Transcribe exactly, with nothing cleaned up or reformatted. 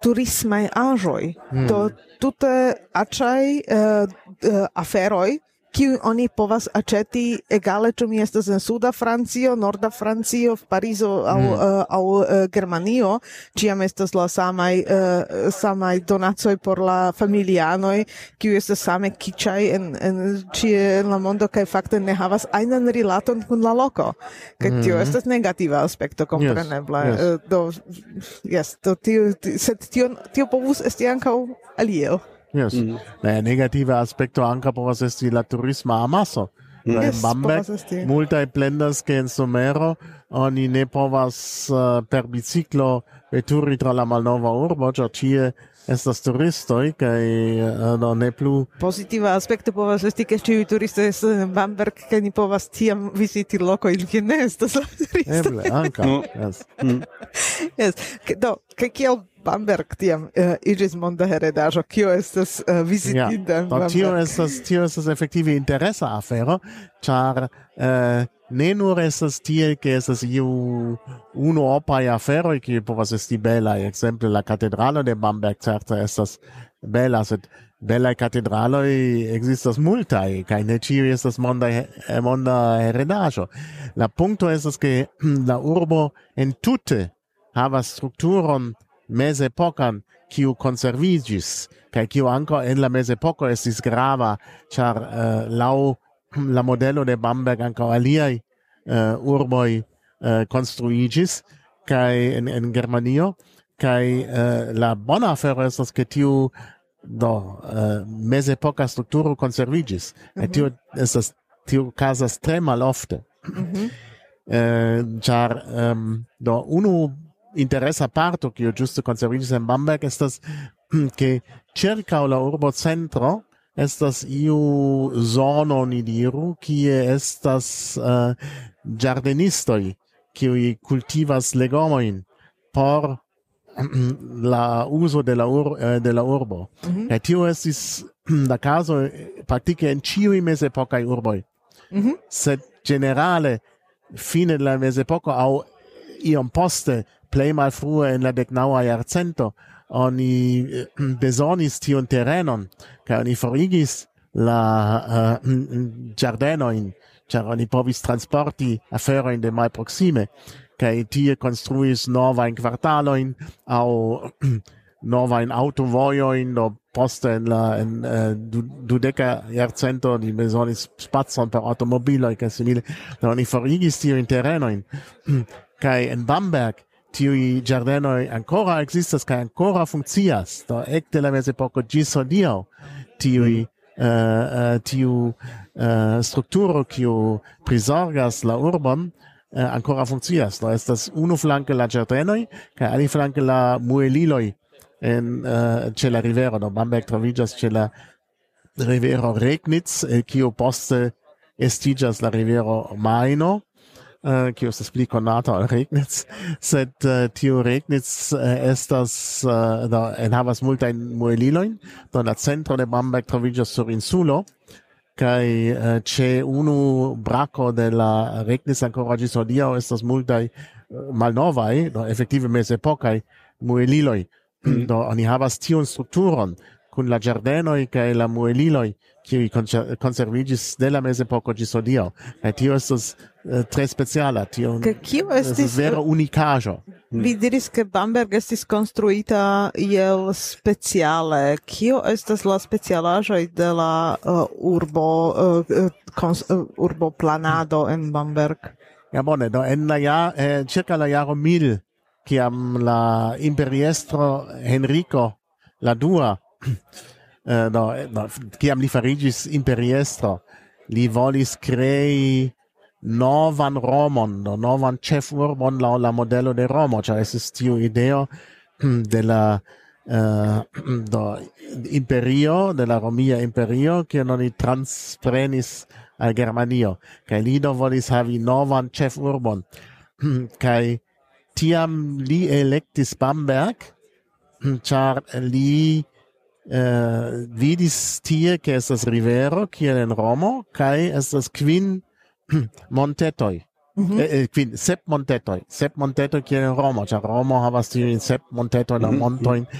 turismai aĵoj, Hmm. do tute aĉaj uh, uh, aferoj, kiu oni povas aĉeti egale ĉu mi estas en suda Francio, norda Francio, Parizo aŭ Mm. uh, aŭ uh, Germanio, ĉiam estas la samaj uh, samaj donacoj por la familianoj, kiu estas same kiĉaj en en ĉie en la mondo kaj fakte ne havas ajnan rilaton kun la loko. Kaj tio Mhm. estas negativa aspekto komprenebla. Yes, yes. Uh, do yes, do tio ti- sed tio tio povus esti ankaŭ alie. Yes. Mm. La negativa aspecto anca povas esti la turisma amaso. Mm. En Yes, Bamberg povas esti. multaj plendas ke en somero oni ne povas uh, per biciklo veturi tra la malnova urbo, ĉar ĉie estas turistoj kaj uh, no, ne plu Positiva aspekto povas esti, ke ĉiuj turistoj estas en Bamberg, ke ni povas tiam viziti lokojn, kie ne estas la turistoj. eble anka. No. Yes. Mm. Yes. Ke- Do, ke kiel Bamberg tiam uh, iĝis monda heredaĵo, kio estas uh, vizitinda en Do tio Bamberg? estas tio estas efektive interesa afero, ĉar uh, ne nur estas tiel ke estas iu unuopaj aferoj kiuj povas esti belaj. Ekzemple la katedralo de Bamberg certe estas bela, sed belaj katedraloj ekzistas multaj kaj ne ĉiuj estas monda he- monda heredaĵo. La punkto estas ke la urbo entute havas strukturon mezepokan kiu konserviĝis kaj kiu ankaŭ en la mezepoko estis grava, ĉar uh, laŭ la modelo de Bamberg ankaŭ aliaj uh, urboj uh, konstruiĝis kaj en, en Germanio kaj uh, la bona afero estas ke tiu do uh, mezepoka strukturo konserviĝis kaj tio estas tio okazas tre malofte. Mhm. Eh, ĉar um, do unu interesa parto kiu ĝuste konserviĝis en Bamberg estas ke ĉirkaŭ la urbocentro estas iu zono, ni diru, kie estas uh, ĝardenistoj kiuj kultivas legomojn por la uzo de la, ur, eh, de la urbo. Mhm. Kaj tio estis la kazo praktike en ĉiuj mezepokaj urboj. Mhm. Sed generale fine de la mezepoko aŭ iom poste plej malfrue en la deknaŭa jarcento oni eh, bezonis tiun terenon kaj oni forigis la uh, ĝardenojn, ĉar oni povis transporti aferojn de malproksime kaj tie konstruis novajn kvartalojn aŭ novajn aŭtovojojn, do poste en la en uh, du, dudeka jarcento oni bezonis spacon per automobiloj kaj simile, do oni forigis tiujn terenojn kaj en Bamberg tiuj ĝardenoj ancora ekzistas kaj ancora funkcias, do ekde la mezepoko ĝis hodiaŭ tiuj uh, uh, tiu uh, strukturo kiu prizorgas la urbon uh, ancora funkcias. Do estas unuflanke la ĝardenoj kaj aliflanke la mueliloj en uh, ĉe la rivero. Do Bamberg troviĝas ĉe la rivero Regnitz, el kiu poste estiĝas la rivero Majno, uh, kiu estas pli konata ol Regnitz, sed uh, tiu Regnitz uh, estas uh, do enhavas multajn muelilojn, do la centro de Bamberg troviĝas sur insulo, kaj uh, ĉe unu brako de la Regnitz ancora ĝis hodiaŭ estas multaj uh, malnovaj, do efektive mezepokaj mueliloj. Mm. Do oni havas tiun strukturon kun la ĝardenoj kaj la mueliloj kiuj konser- konserviĝis de la mezepoko ĝis hodiaŭ. Kaj tio estas uh, tre speciala, tio Ke kio estas estis vera unikaĵo. Vi diris ke Bamberg estis konstruita iel speciale. Kio estas la specialaĵoj de la uh, urbo uh, kons, uh, urboplanado en Bamberg? Ja bone, do en la ja, eh, circa la jaro mil, kiam la imperiestro Henrico la dua, eh, do, do, kiam li fariĝis imperiestro, li volis krei novan Romon, do novan ĉefurbon laŭ la modelo de Romo, ĉar estis tiu ideo de la uh, do imperio, de la Romia imperio, kiun oni transprenis al Germanio, kaj li do volis havi novan ĉefurbon, kaj tiam li elektis Bamberg, ĉar li uh, vidis tie, ke estas rivero, kiel en Romo, kaj estas kvin montetoj. Mhm. Eh, eh, kvin, sep montetoj. Sep montetoj kiel en Romo, ĉar Romo havas tiujn sep montetojn aŭ montojn